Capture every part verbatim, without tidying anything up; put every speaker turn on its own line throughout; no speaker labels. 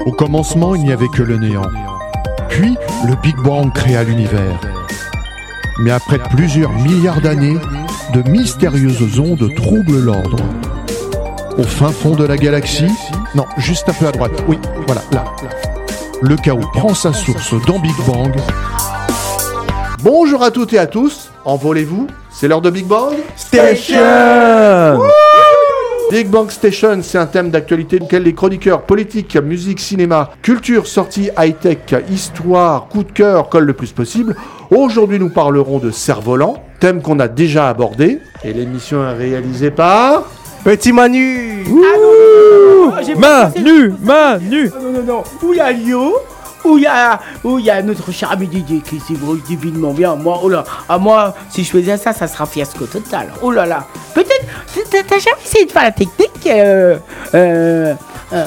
Au commencement, il n'y avait que le néant. Puis, le Big Bang créa l'univers. Mais après plusieurs milliards d'années, de mystérieuses ondes troublent l'ordre. Au fin fond de la galaxie, non, juste un peu à droite, oui, voilà, là. Le chaos prend sa source dans Big Bang. Bonjour à toutes et à tous, envolez-vous, c'est l'heure de Big Bang
Station.
Wouh Big Bang Station, c'est un thème d'actualité auquel les chroniqueurs politique, musique, cinéma, culture, sortie, high-tech, histoire, coup de cœur collent le plus possible. Aujourd'hui, nous parlerons de cerf-volant, thème qu'on a déjà abordé. Et l'émission est réalisée par...
Petit Manu.
Ah non, non, non, non, j'ai pas passé-
Manu, Manu.
Non, non, non, où il y a Lio, où il y a, où il y a notre cher ami Didier qui s'ébrouille divinement bien. Moi, oh là, à moi, si je faisais ça, ça sera fiasco total. Oh là là. Peut-être, t'as t'as jamais essayé de faire la technique euh, euh, euh,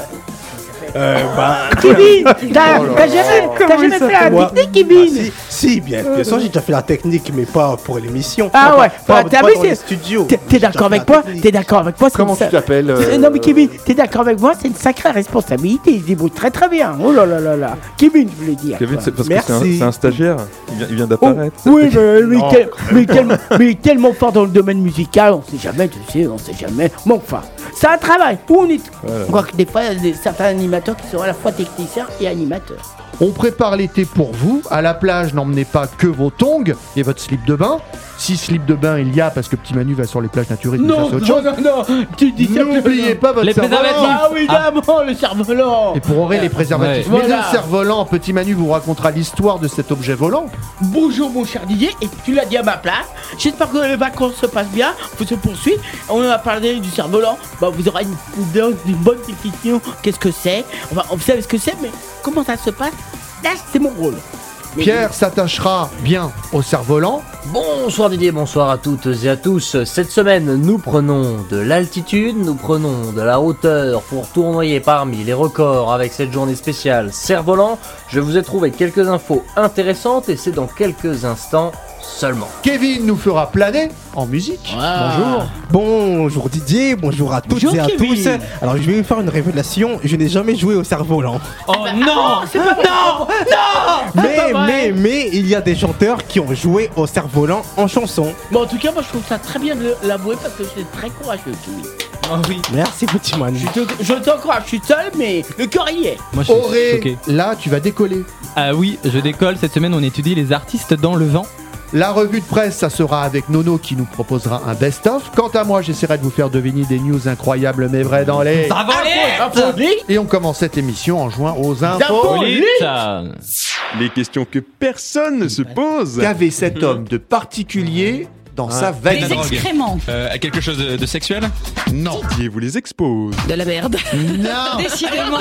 Euh, bah.
Kevin, t'as
Oh là
t'as
là.
jamais, t'as
Comment
jamais
ça
fait la
moi
technique,
Ah,
Kevin?
si, si, bien, bien sûr, j'ai déjà fait la technique, mais pas pour l'émission.
Ah
Pas-
ouais,
pas,
bah, t'as
pas
vu,
dans
c'est-
les studios.
T'es- T'es
J'ai
d'accord
déjà
avec
fait la
moi?
technique.
T'es d'accord avec moi? c'est
Comment
une
tu
sa-
t'appelles euh,
Euh, Non mais Kevin, t'es d'accord avec moi? C'est une sacrée responsabilité. Il se débrouille très très bien. Oh là là là là. Kevin, je voulais dire.
Kevin,
quoi.
c'est parce que c'est un,
Merci.
c'est un stagiaire. Il vient, il vient
Oh,
d'apparaître.
oui, mais, mais,
Non.
quel- mais, quel- mais tellement fort dans le domaine musical, on sait jamais, tu sais, on sait jamais. Bon, enfin, c'est un travail. Où on est.
Voilà.
On voit que des fois, il y a des- certains animateurs qui sont à la fois techniciens et animateurs.
On prépare l'été pour vous. À la plage, n'emmenez pas que vos tongs et votre slip de bain. Si slip de bain il y a, parce que Petit Manu va sur les plages naturistes, mais ça,
Non,
c'est autre
non,
chose.
non, non, tu dis ça.
N'oubliez pas votre
Les
cerf-volant.
préservatifs.
Ah oui, évidemment, le cerf-volant.
Et pour aurait les préservatifs.
Ouais.
Mais
Voilà.
le cerf-volant, Petit Manu vous racontera l'histoire de cet objet volant.
Bonjour mon cher Didier, et tu l'as dit à ma place. J'espère que les vacances se passent bien, faut se poursuivre. On a parlé du cerf-volant, bah, vous aurez une, une, une bonne définition. Qu'est-ce que c'est? Enfin, vous savez ce que c'est, mais comment ça se passe? Là, c'est mon rôle. Mais-
Pierre s'attachera bien au cerf-volant.
Bonsoir Didier, bonsoir à toutes et à tous. Cette semaine, nous prenons de l'altitude, nous prenons de la hauteur pour tournoyer parmi les records avec cette journée spéciale cerf-volant. Je vous ai trouvé quelques infos intéressantes et c'est dans quelques instants seulement.
Kevin nous fera planer en musique.
Bonjour.
Bonjour Didier, bonjour à toutes
Bonjour,
et à
Kevin.
tous. Alors je vais vous faire une révélation, je n'ai jamais joué au cerf-volant.
Oh non, c'est pas non, non.
Mais,
pas vrai.
mais, mais, il y a des chanteurs qui ont joué au cerf-volant en chanson.
Bon, en tout cas, moi je trouve ça très bien de l'avouer parce que c'est très courageux, Kevin.
Oh oui.
Merci Petit Manu.
Je te- je t'encourage, je suis seul, mais le cœur y est.
Moi je suis
Auré,
choqué.
là tu vas décoller.
Ah oui, je décolle. Cette semaine, on étudie les artistes dans le vent.
La revue de presse, ça sera avec Nono qui nous proposera un best-of. Quant à moi, j'essaierai de vous faire deviner des news incroyables mais vraies dans les...
Infolite.
Et on commence cette émission en jouant aux infos.
Infolite.
Ça.
Les questions que personne ne se pose.
Qu'avait cet homme de particulier dans sa valise?
Des excréments.
Euh, quelque chose de, de sexuel?
Non.
Didier vous les expose.
De la merde.
Non.
Décidément.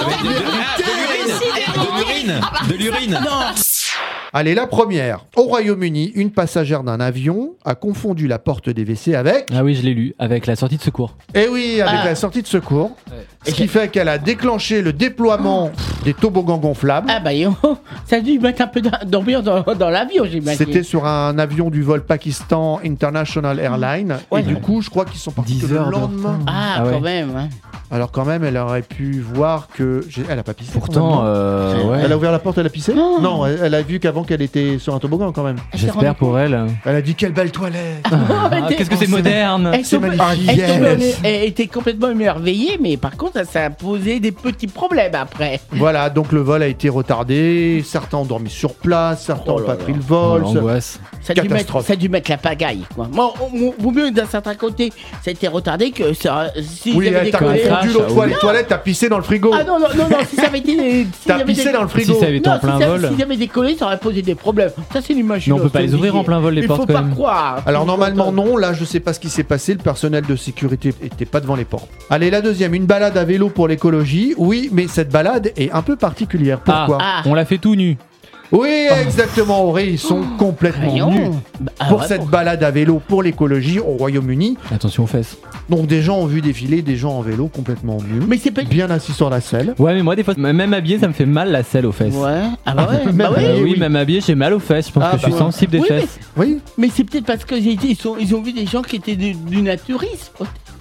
De l'urine? De l'urine?
Allez, la première. Au Royaume-Uni, une passagère d'un avion a confondu la porte des W C avec...
Ah oui, je l'ai lu avec la sortie de secours.
Eh oui, avec
Ah.
la sortie de secours.
Ouais.
Ce qui fait qu'elle a déclenché le déploiement des toboggans gonflables.
Ah bah yo, ça a dû mettre un peu d'am- d'ambiance dans, dans l'avion, j'imagine.
C'était sur un avion du vol Pakistan International Airlines.
Ouais.
et du coup, je crois qu'ils sont partis
dix
que le
heures de
lendemain.
retard.
Ah,
Ah ouais.
quand même. Hein.
Alors quand même, elle aurait pu voir que... j'ai- Elle a pas pissé. quand
Pourtant,
même, non
euh, ouais.
Elle a ouvert la porte, elle a pissé
Non.
Non, elle, elle a vu qu'avant qu'elle était sur un toboggan quand même.
Elle s'est rendue
J'espère pour elle.
Elle a dit quelle belle toilette.
Ah,
t'es-
Qu'est-ce que c'est moderne.
Elle
C'est
tombe-
magnifique.
elle,
Yes.
tombait- elle était complètement émerveillée, mais par contre, ça a posé des petits problèmes après.
Voilà, donc le vol a été retardé. Certains ont dormi sur place, certains
Oh
n'ont
là
pas pris
là.
le vol.
Oh, l'angoisse.
Ça a, dû mettre,
Catastrophe.
ça a dû mettre la pagaille. Quoi. Moi, au- au- vaut mieux d'un certain côté, ça a été retardé que ça. Si
Oui,
avait
elle t'a
décollé-
crash,
confondu l'autre
ah
fois
oui.
les toilettes, t'as pissé dans le frigo.
Ah non, non, non, non, si ça avait été. s'il
T'as
y avait
pissé
des-
dans le frigo.
Si ça avait été
Non,
en plein
si ça,
vol.
s'ils avaient décollé, ça aurait posé des problèmes. Ça, c'est l'image.
Mais on peut pas les ouvrir en plein vol, les
Il
portes,
faut
quand
pas
même.
croire.
Alors normalement non, là je sais pas ce qui s'est passé, le personnel de sécurité était pas devant les portes. Allez, la deuxième, une balade à vélo pour l'écologie. Oui, mais cette balade est un peu particulière. Pourquoi
Ah.
On l'a fait tout nu.
Oui, exactement, Auré, ils sont complètement
Voyons.
nus.
Bah, ah,
Pour
ouais,
cette
bon.
balade à vélo pour l'écologie au Royaume-Uni.
Attention aux fesses.
Donc des gens ont vu défiler des gens en vélo complètement nus,
Mais c'est pas.
bien assis sur la selle.
Ouais, mais moi, des fois, même habillé, ça me fait mal la selle aux fesses.
Ouais. Ah bah ouais.
Même
bah ouais.
Euh, oui,
oui.
même habillé, j'ai mal aux fesses. Je pense
Ah,
que je suis
bah,
sensible des
oui, mais-
fesses.
Oui.
Mais c'est peut-être parce que j'ai été- ils, sont- ils ont vu des gens qui étaient du, du naturisme.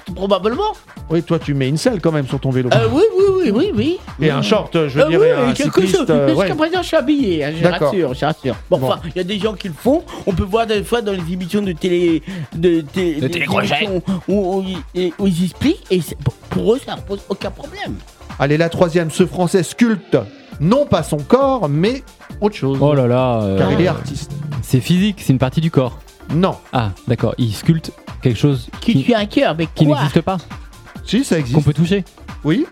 probablement.
Oui, toi, tu mets une selle quand même sur ton vélo.
Euh, oui, oui, oui, oui, oui.
Et un short, je veux
Euh,
dire,
oui,
et un
quelque
cycliste.
chose.
euh,
Jusqu'à
ouais.
présent, je suis habillé, hein, je
D'accord.
rassure, je rassure. Bon,
Bon.
enfin, il y a des gens qui le font. On peut voir des fois dans les émissions de télé, de, té- des
télécrochet.
émissions où, où ils- et- où ils expliquent, et c'est- pour- pour eux, ça ne pose aucun problème.
Allez, la troisième, ce Français sculpte non pas son corps, mais autre chose.
Oh là là. euh,
Car il est artiste.
C'est physique, c'est une partie du corps.
Non.
Ah, d'accord. Il sculpte quelque chose
Qui
qui,
tue un cœur, mais
qui
quoi?
n'existe pas,
Si, ça
qu'on
existe.
peut toucher.
Oui.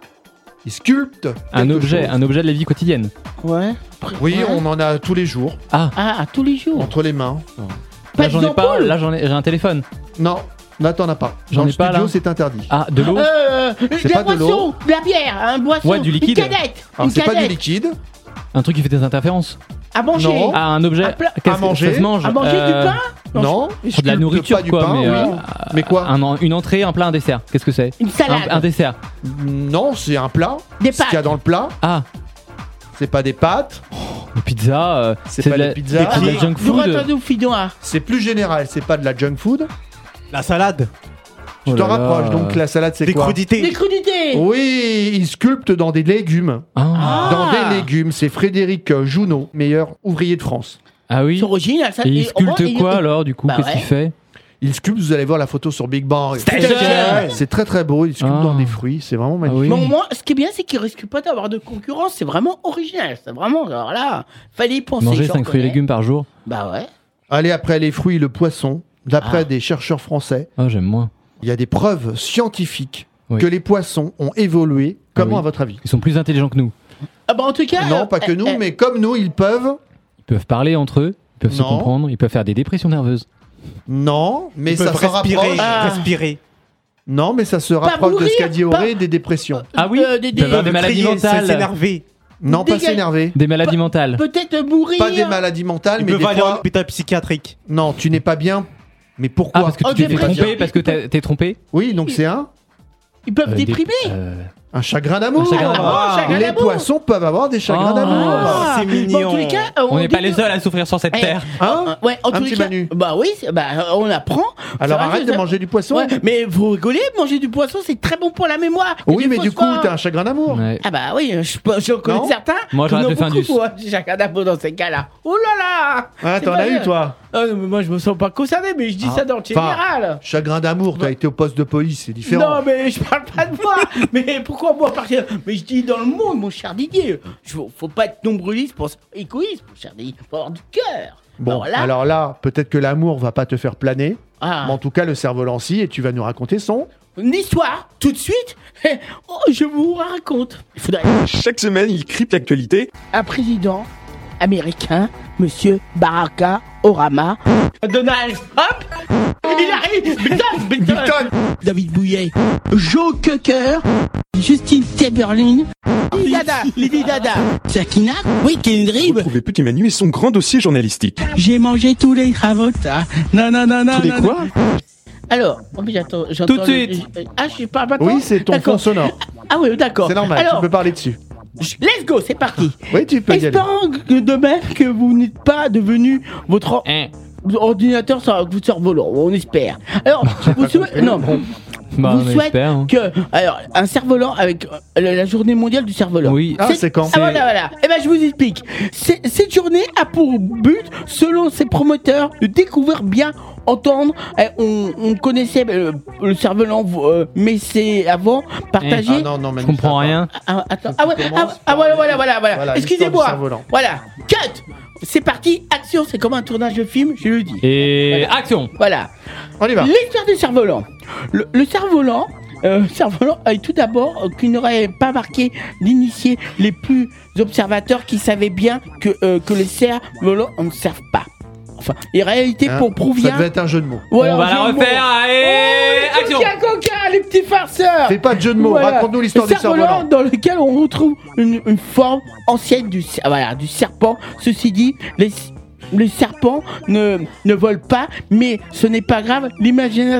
Il sculpte.
Un
quelque
objet,
chose.
un objet de la vie quotidienne.
Ouais.
Oui,
Ouais.
on en a tous les jours,
Ah,
Ah, tous les jours.
entre les mains.
Pas
là j'en
de
ai pas.
ampoule.
Là j'en ai, j'ai un téléphone.
Non, là, t'en as pas.
J'en
Dans le
ai pas,
studio,
là.
c'est interdit.
Ah, de l'eau.
Euh, de
C'est
la
pas de
boisson,
l'eau.
de la bière, un boisson.
Ouais, du liquide.
Une canette.
Alors,
Une
c'est pas du
canette.
liquide.
Un truc qui fait des interférences.
À manger.
Non.
Ah, un objet.
Un plat-
Qu'est-ce
à
que-
manger.
Ça se mange.
À manger
Euh,
du pain. Non,
Non. il
Sur de la
sculpte
nourriture,
pas du
quoi.
pain,
mais,
oui.
euh,
Mais quoi
un en- Une entrée, un plat, un dessert. Qu'est-ce que c'est?
Une salade.
un, un dessert.
Non, c'est un plat.
Des
Ce qu'il y a
pâtes.
dans le plat,
Ah,
c'est pas des pâtes,
une pizza. euh,
c'est
c'est
pas
de
des
la-
pizzas.
c'est de la junk
Vous
food.
attendez au fidon.
C'est plus général, c'est pas de la junk food.
La salade.
Tu
Oh
t'en
là là.
rapproches, donc la salade c'est
Des
quoi
crudités.
Des crudités.
Oui, il sculpte dans des légumes.
Ah,
Ah.
Dans des légumes, c'est Frédéric Jounot, meilleur ouvrier de France.
Ah oui.
C'est original ça.
Et il
Et au moins,
sculpte quoi alors du coup?
Bah
Qu'est-ce
ouais.
qu'il fait?
Il sculpte, vous allez voir la photo sur Big Bang.
Station.
C'est très très beau, il sculpte
Ah.
dans des fruits, c'est vraiment magnifique.
oui.
Mais au moins, ce qui est bien, c'est qu'il risque pas d'avoir de concurrence. C'est vraiment original. C'est vraiment. Alors là, fallait y penser.
Manger
j'en
cinq fruits et
connais.
légumes par jour.
Bah ouais.
Allez, après les fruits, le poisson, d'après
Ah.
des chercheurs français,
Ah, j'aime moins.
il y a des preuves scientifiques
Oui.
que les poissons ont évolué. Comment
Ah oui.
à votre avis
Ils sont plus intelligents que nous.
Ah bah en tout cas.
Non,
euh,
pas que
euh,
nous,
euh,
mais comme nous, ils peuvent.
Ils peuvent parler entre eux. Ils peuvent se
Non.
comprendre. Ils peuvent faire des dépressions nerveuses.
Non, mais
Ils
ça
peuvent
se
respirer.
rapproche.
Ah.
Respirer.
Non, mais ça se rapproche de
mourir,
ce qu'a dit
pas-
Auré, des dépressions.
Ah oui.
euh, des-
Ils peuvent avoir des
des-
maladies
Crier,
mentales.
s'énerver.
Non, pas
Dégage-
s'énerver.
Des maladies mentales.
Peut-être mourir.
Pas des maladies mentales,
Ils
mais
peuvent
des
aller
fois.
en hôpital psychiatrique.
Non, tu n'es pas bien. Mais
Ah,
pourquoi
parce que
Oh,
tu t'es fait
dépression.
tromper, parce que t'as- t'es trompé.
Oui, donc c'est un,
Ils peuvent
Euh, des-
déprimer.
euh,
un chagrin d'amour.
Un chagrin d'amour.
Ah, chagrin
Les
d'amour.
poissons peuvent avoir des chagrins
Oh.
d'amour.
Ah,
c'est
bon,
mignon.
en tous les cas, euh,
On n'est pas
dit-
les seuls à souffrir sur cette
Eh,
terre.
Hein
Ouais, en
Un
tous les
petit
cas.
Manu.
Bah oui, c'est- bah, on apprend.
Alors
C'est vrai
arrête
que
de
ça-
manger du poisson.
Ouais, mais vous rigolez, manger du poisson, c'est très bon pour la mémoire. Il y a
Oui,
du
mais du coup,
phosphore.
t'as un chagrin d'amour.
Ouais.
Ah bah oui, je, je connais
Non
certains.
Moi,
qui
j'aurais
en ont
fait un
beaucoup,
dus.
moi, chacun d'amour dans ces cas-là. Oh là là.
Ah,
C'est
t'en
pas
as eu,
vrai.
toi.
Ah, non, mais moi, je me sens pas concerné, mais je dis
Ah,
ça dans le
enfin,
général.
Chagrin d'amour, t'as été au poste de police, c'est différent.
Non, mais je parle pas de moi. Mais pourquoi moi partir? Mais je dis dans le monde, mon cher Didier. Je, faut pas être nombriliste pour égoïste, mon cher Didier. Faut avoir du cœur.
Bon,
Alors là-
alors là, peut-être que l'amour va pas te faire planer.
Ah.
Mais en tout cas, le cerf-volant, si, et tu vas nous raconter son.
Une histoire, tout de suite. Oh, je vous raconte. Il faudrait.
Chaque semaine, il crypte l'actualité.
Un président américain, Monsieur Barack Obama. Donald Trump. Il arrive. Bigton, Bigton. David Bouillet. Joe Cocker. Justine Timberlake. Lady Dada. Lady Dada. Sakina. Oui, Kendrick.
Retrouvez Petit Manu et son grand dossier journalistique.
J'ai mangé tous les ravotas. Non, non, non, non.
Tous les
non,
quoi
Alors, oh, mais j'attends, j'entends.
Tout de
le-
suite.
Ah, je parle pas
Oui, c'est ton fond
D'accord.
sonore.
Ah oui, d'accord.
C'est normal,
Alors,
tu peux parler dessus.
let's go, c'est parti.
Oui, tu peux y aller.
Espérons que de même que vous n'êtes pas devenu votre or-
Hein.
ordinateur sur votre cerf-volant, on espère. Alors, vous souhaitez, non,
Bah,
vous
on
souhaite
espère. hein.
que, alors, un cerf-volant avec euh, la la journée mondiale du cerf-volant.
Oui.
Ah, c'est quand
Ah voilà, voilà. Eh ben, je vous explique. C'est- Cette journée a pour but, selon ses promoteurs, de découvrir bien, entendre. Eh, on, on connaissait euh, le cerf-volant, euh, mais c'est avant partagé.
Ah non, non, mais
Je comprends rien.
Ah, attends.
Ça
Ah ouais,
commence
ah,
par
ah, voilà,
les-
voilà, voilà, voilà.
Voilà,
Excusez-moi.
l'histoire du cerf-volant.
Voilà. Cut. C'est parti. Action. C'est comme un tournage de film, je le dis.
Et
Voilà.
action.
Voilà.
On y va.
L'histoire du cerf-volant. Le, le cerf-volant, euh, cerf-volant, euh, tout d'abord, euh, qui n'aurait pas marqué l'initié les plus observateurs qui savaient bien que, euh, que les cerfs-volants ne servent pas. Enfin, en réalité,
Hein,
pour
Ça
prouver.
devait être un jeu de mots.
Voilà,
On va
un
la
jeu de mots.
refaire. Allez,
Oh,
action.
coca, coca, les petits farceurs.
Fais pas de jeu de mots,
Voilà.
raconte-nous l'histoire
Le
du cerf-volant.
dans lequel on retrouve une, une forme ancienne du, cer- voilà, du serpent. Ceci dit, les, les serpents ne, ne volent pas, mais ce n'est pas grave. L'imagination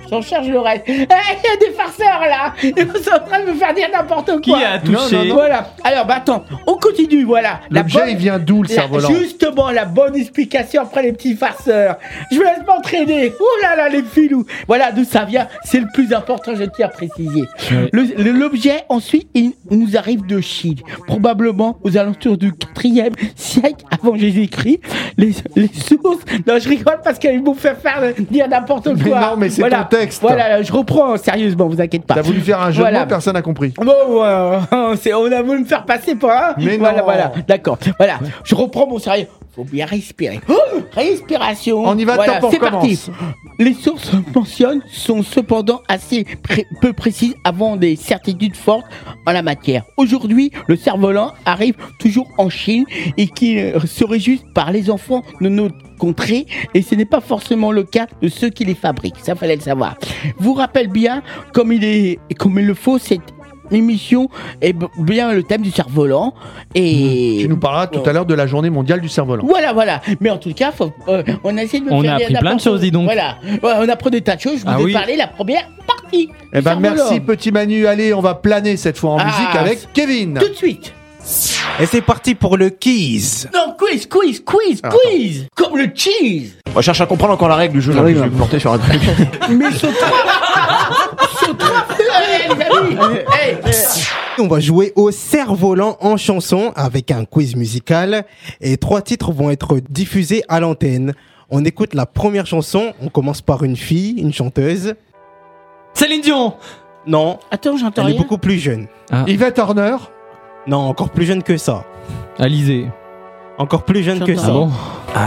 j'en cherche le reste. Eh, il y a des farceurs là. Ils sont en train de me faire dire n'importe quoi.
Qui a touché?
Non, non, non. Voilà. Alors, bah attends, on continue, voilà. La
L'objet,
bonne-
il vient d'où, le
la-
cerf-volant?
Justement, la bonne explication après les petits farceurs. Je me laisse m'entraîner. Oh là là, les filous. Voilà d'où ça vient. C'est le plus important, je tiens à préciser.
Ouais.
Le- le- L'objet, ensuite, il nous arrive de Chine. Probablement aux alentours du quatrième siècle avant Jésus-Christ. Les, les sources. Non, je rigole parce qu'ils m'ont fait faire dire n'importe quoi.
Mais non, mais c'est
voilà.
ton texte.
Voilà, je reprends sérieusement, vous inquiétez pas.
T'as voulu faire un jeu
Voilà.
de mots, personne n'a compris.
Bon, euh, c'est, on a voulu me faire passer pour un.
Mais
voilà,
non.
voilà, d'accord. Voilà, je reprends mon sérieux. Faut bien respirer. Oh, respiration.
On y va,
voilà,
top, on
c'est parti.
commence.
Les sources mentionnées sont cependant assez pré- peu précises avant des certitudes fortes en la matière. Aujourd'hui, le cerf-volant arrive toujours en Chine et qui euh, serait juste par les enfants de notre contrée, et ce n'est pas forcément le cas de ceux qui les fabriquent. Ça fallait le savoir. Vous rappelle bien, comme il est, comme il le faut, cette émission est b- bien le thème du cerf-volant et
Tu nous parleras tout à l'heure de la journée mondiale du cerf-volant.
voilà, voilà. Mais en tout cas, faut, euh, on a essayé de me
On
faire
a
dire
appris plein de
n'importe
choses, dis donc.
Voilà, Ouais, on a appris des tas de choses. Je vous
Ah
ai
oui.
parlé la première partie.
Eh ben,
Cerf-volant.
merci, petit Manu. Allez, on va planer cette fois en
Ah,
musique avec Kevin.
Tout de suite.
Et c'est parti pour le quiz.
Non, quiz, quiz, quiz,
Attends.
quiz. Comme le cheese.
On cherche à comprendre encore la règle du jeu. là, je vais me planter sur un truc.
Mais surtout. surtout. Eh, les amis. Eh, euh,
On va jouer au cerf-volant en chanson avec un quiz musical et trois titres vont être diffusés à l'antenne. On écoute la première chanson, on commence par une fille, une chanteuse.
Céline Dion.
Non,
Attends, j'entends
elle est
rien.
beaucoup plus jeune.
Yvette Horner.
Non, encore plus jeune que ça.
Alizé.
Encore plus jeune que ça.
Ah bon?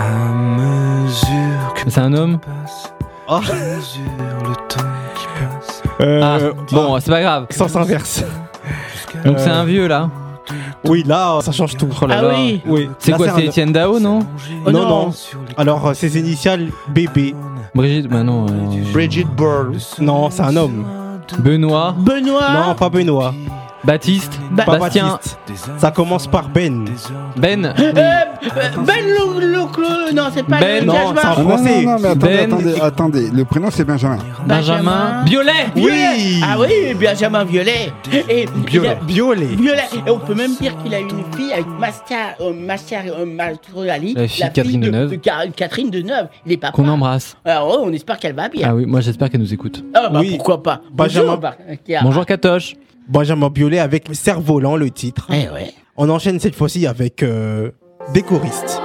C'est un homme?
Oh.
Ah,
Euh,
bon, c'est pas grave.
Sens inverse.
Donc
Euh,
c'est un vieux là.
Oui, là, ça change tout.
Oh là
Ah
là.
oui.
Oui.
C'est
Là,
quoi, c'est
un-
Étienne Dao, non?
Oh
non,
non.
non. Alors, euh, ses initiales, bébé.
Brigitte, bah non. euh,
Bridget Burl.
Non, c'est un homme.
Benoît.
Benoît.
Non, pas Benoît.
Baptiste.
Ba-
Pas
Bastien.
Baptiste. Ça commence par Ben.
Ben.
Euh, euh, ben Lo- Lo- Lo- non, c'est pas
Ben,
le
non,
Jasmin.
c'est un
Ah, non,
Français.
non, non, mais attendez,
Ben.
attendez, attendez. Le prénom, c'est Benjamin.
Benjamin. Violet.
Oui.
Ah oui, Benjamin Violet. Et
Violet. Violet.
Violet. Et on peut même dire qu'il a une fille avec Mastia, euh, Mastia, euh, Mastrolali,
La fille Catherine
de,
Deneuve.
de Car- Catherine Deneuve. Il est pas
Qu'on embrasse.
Alors ouais, on espère qu'elle va bien.
Ah oui, moi j'espère qu'elle nous écoute.
Ah bah
Oui.
pourquoi pas.
Benjamin-
Bonjour, Bar- Chiara.
Bonjour Katoche.
Benjamin Biolay avec Cerf-Volant, le titre.
Eh ouais.
On enchaîne cette fois-ci avec euh, des choristes.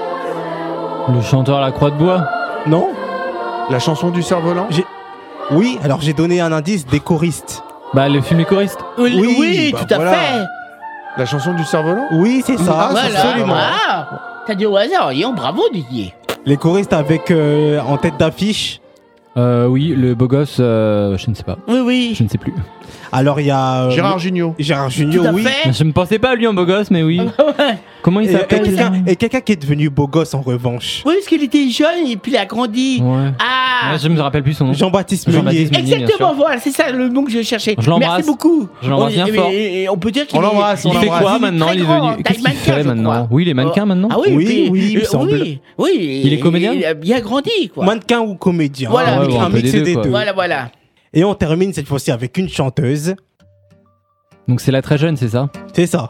Le chanteur à la croix de bois.
Non?
La chanson du cerf-volant.
Oui, alors j'ai donné un indice, des choristes.
Bah le film Les choristes.
Oui,
Oui,
oui,
bah
tout à
voilà.
fait.
La chanson du cerf-volant.
Oui, c'est ça,
Ah,
Voilà.
absolument.
Ah, t'as dit au hasard. Yon, bravo Didier.
Les choristes avec euh, en tête d'affiche.
Euh, oui, le beau gosse, euh, je ne sais pas.
Oui, oui.
Je ne sais plus.
Alors il y a euh,
Gérard Jugnot.
Gérard
Tout
Jugnot,
à
oui.
fait.
Je ne pensais pas à lui en beau gosse, mais oui.
Ouais.
Comment il
Et, et
s'appelle
quelqu'un et quelqu'un qui est devenu beau gosse en revanche.
Oui, parce qu'il était jeune et puis il a grandi.
Ouais.
Ah.
Ouais, je me rappelle plus son nom.
Jean-Baptiste Meunier.
Jean-Baptiste Meunier. bien
Exactement,
sûr.
voilà, c'est ça le nom que je cherchais.
Je l'embrasse.
Merci beaucoup.
Je l'embrasse bien
On-
fort.
Et, et on peut dire qu'il
On
est-
l'embrasse, on
Il fait
l'embrasse.
quoi
est
maintenant?
très
Il est
grand,
devenu.
taille
Qu'est-ce qu'il
mannequin,
fait
je
maintenant?
crois.
Oui, il est mannequin maintenant.
Ah oui,
Oui,
puis-
oui, il me
euh,
semble.
Oui, oui.
Il est comédien
Il a bien grandi, quoi.
Mannequin ou comédien.
Voilà,
un,
ouais,
mix-
bon,
un
un peu
mix
des
des
deux,
deux.
quoi.
Voilà, voilà.
Et on termine cette fois-ci avec une chanteuse.
Donc c'est la très jeune, c'est ça?
C'est ça.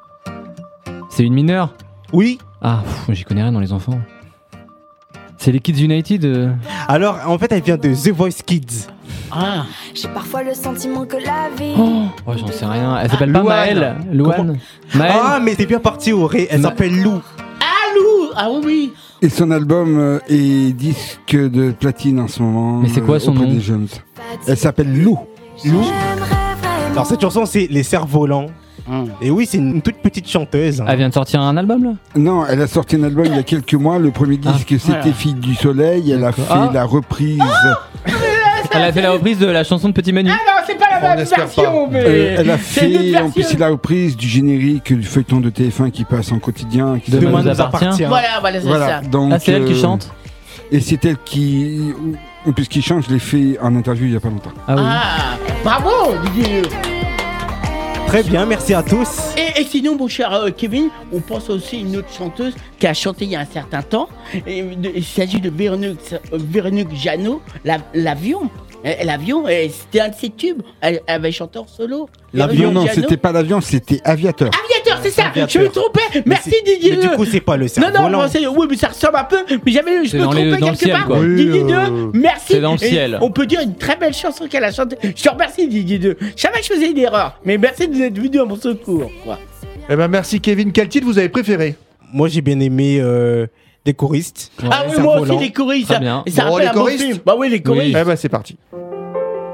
C'est une mineure?
Oui.
Ah, pff, j'y connais rien dans les enfants. C'est les Kids United euh.
Alors en fait elle vient de The Voice Kids.
Ah.
J'ai parfois le sentiment que la vie.
Oh, oh, j'en sais rien. Elle s'appelle
Ah,
pas
Louane.
Maëlle. Louane. Maëlle.
Ah mais t'es bien parti au ré. Elle
Ma-
s'appelle Lou.
Ah, Lou. Ah oui, oui.
Et son album euh, est disque de platine en ce moment.
Mais c'est quoi son
auprès
nom?
des jeunes. Elle s'appelle Lou.
Lou.
J'aimerais vraiment.
Alors cette chanson c'est Les Cerfs-Volants. Et oui c'est une toute petite chanteuse.
Elle vient de sortir un album là?
Non, elle a sorti un album il y a quelques mois. Le premier disque, c'était
voilà.
Fille du Soleil. Elle a fait
Ah.
la reprise.
Elle a fait la reprise de la chanson de Petit Manu.
Ah non, c'est pas la
On
même
espère
version, mais.
Euh, elle a
c'est une autre
fait en plus
version.
la reprise du générique du feuilleton de T F un qui passe en quotidien. Qui
Demain
s'appelle-
nous appartient.
Voilà, voilà, c'est
Voilà,
ça.
donc,
Ah, c'est elle qui
euh,
chante?
Et c'est elle qui. En plus, qui chante, je l'ai fait en interview il y a pas longtemps.
Ah oui.
Ah, bravo, Didier.
Très bien, merci à tous.
Et, et sinon, mon cher euh, Kevin, on pense aussi à une autre chanteuse qui a chanté il y a un certain temps. Et de- il s'agit de Véronique, euh, Véronique Jeannot, la- l'avion. Eh, L'avion, eh, c'était un de ses tubes. Elle, elle avait chanté en solo.
L'avion, non, c'était pas l'avion, c'était Aviateur.
Aviateur, c'est ça.
Aviateur.
Je me trompais. Merci Didier.
Mais du coup, c'est pas le
Non,
cerf-volant.
non, c'est- oui, mais ça ressemble un peu. Mais j'avais, je
C'est
me
dans les-
trompais
dans le
quelque
ciel,
part.
quoi.
Oui,
Didier
euh,
deux, merci.
c'est dans le
Et
ciel.
On peut dire une très belle chanson qu'elle a chantée. Je te remercie Didier deux. Je savais que je faisais une erreur, mais merci de vous être venu à mon secours. quoi.
Eh ben merci Kevin. Quel titre vous avez préféré?
Moi, j'ai bien aimé euh, des choristes.
Ah oui,
Cerf
moi aussi
volant.
les choristes.
Très
ça-
bien.
Ça
Bon,
rappelle
les
un bon
choristes
film. Bah oui, les choristes.
Eh ben c'est parti.